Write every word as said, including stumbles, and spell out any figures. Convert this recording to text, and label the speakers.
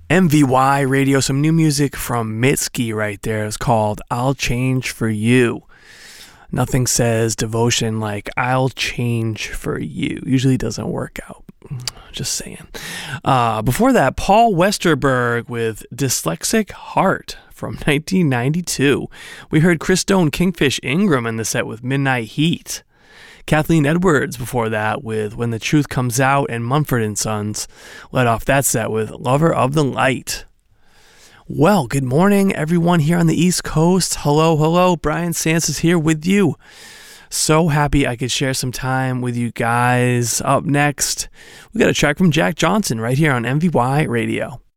Speaker 1: M V Y Radio, some new music from Mitski right there. It's called I'll Change for You. Nothing says devotion like I'll change for you. Usually doesn't work out. Just saying. Uh, before that, Paul Westerberg with Dyslexic Heart from nineteen ninety-two. We heard Chris Stone, Kingfish Ingram in the set with Midnight Heat. Kathleen Edwards before that with When the Truth Comes Out, and Mumford and Sons led off that set with Lover of the Light. Well, good morning, everyone here on the East Coast. Hello, hello. Brian Sands here with you. So happy I could share some time with you guys. Up next, we got a track from Jack Johnson right here on M V Y Radio.